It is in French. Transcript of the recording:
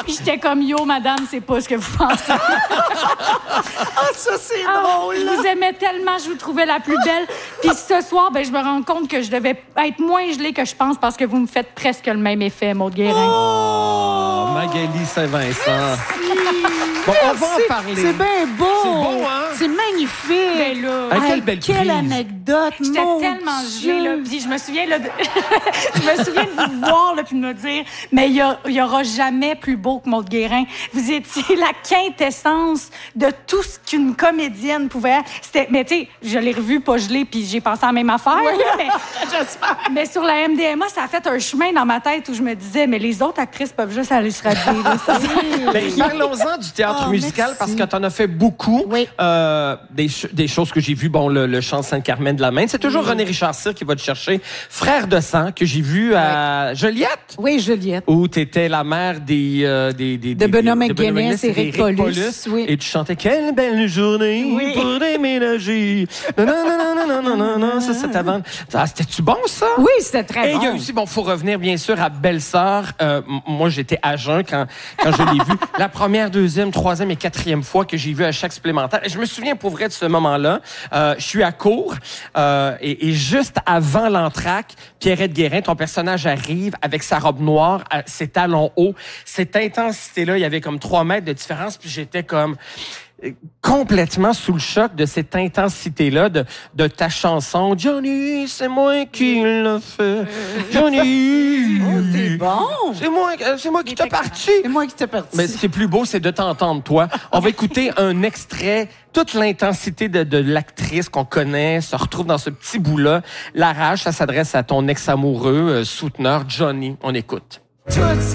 Puis j'étais comme, yo, madame, c'est pas ce que vous pensez. Ça, c'est drôle. Je vous aimais tellement, je vous trouvais la plus belle. Puis ce soir, je me rends compte que je devais être moins gelée que je pense parce que vous me faites presque le même effet, Maud Guérin. Oh, Magali Saint-Vincent. Bon, on va en parler. C'est bien beau. C'est beau, hein? C'est magnifique. Ben là, quelle belle Quelle prise. anecdote. j'étais mon tellement Dieu. gelée, là. Puis je me souviens, là, je me souviens de vous voir, là, puis de me dire, mais il y aura jamais plus beau que Maud Guérin. Vous étiez la quintessence de tout ce qu'une comédienne pouvait être. Mais tu sais, je l'ai revu pas gelée, puis j'ai pensé à la même affaire. Là, J'espère. mais sur la MDMA, ça a fait un chemin dans ma tête où je me disais, mais les autres actrices peuvent juste aller se rhabiller. Là, ça. Ben, parlons-en du théâtre musical merci. parce que t'en as fait beaucoup. Oui. Des choses que j'ai vues. Bon, le chant Sainte-Carmen de la Main. C'est toujours René Richard Cyr qui va te chercher. Frère de sang que j'ai vu à Joliette. Oui, Juliette. Où t'étais la mère de Benoît McGuinness et Eric Paulus, oui. Et tu chantais quelle belle journée pour déménager. Non. Ça, c'était avant. Ah, c'était-tu bon, ça? Oui, c'était très Et bon. il y a aussi, faut revenir bien sûr à Belle-Sœur. Moi, j'étais à jeun quand je l'ai vu. La première, deuxième, troisième et quatrième fois que j'ai vu à chaque supplémentaire. Et je me souviens pour vrai de ce moment-là. Je suis à court et juste avant l'entracte, Pierrette Guérin, ton personnage arrive avec sa robe noire, ses talons hauts. Cette intensité-là, il y avait comme 3 mètres de différence, puis j'étais comme complètement sous le choc de cette intensité-là de ta chanson. Johnny, c'est moi qui l'a fait. Johnny. T'es bon. C'est moi qui t'ai parti. C'est moi qui t'ai parti. Mais ce qui est plus beau, c'est de t'entendre, toi. On va écouter un extrait. Toute l'intensité de l'actrice qu'on connaît se retrouve dans ce petit bout-là. La rage, ça s'adresse à ton ex-amoureux, souteneur, Johnny. On écoute.